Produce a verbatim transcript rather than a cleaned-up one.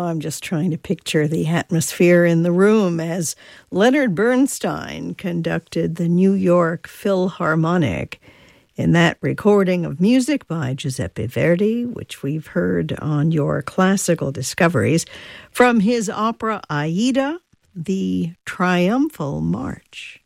I'm just trying to picture the atmosphere in the room as Leonard Bernstein conducted the New York Philharmonic in that recording of music by Giuseppe Verdi, which we've heard on your classical discoveries, from his opera Aida, the Triumphal March.